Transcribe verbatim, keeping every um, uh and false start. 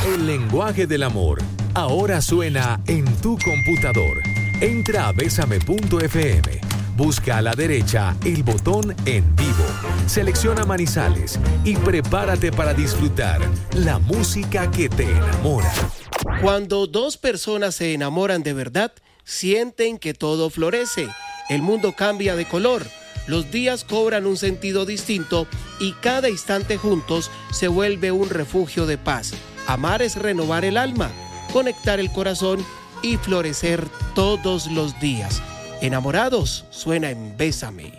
El lenguaje del amor ahora suena en tu computador. Entra a bésame punto efe eme. Busca a la derecha el botón En Vivo. Selecciona Manizales y prepárate para disfrutar la música que te enamora. Cuando dos personas se enamoran de verdad, sienten que todo florece. El mundo cambia de color. Los días cobran un sentido distinto y cada instante juntos se vuelve un refugio de paz. Amar es renovar el alma, conectar el corazón y florecer todos los días. Enamorados suena en Bésame.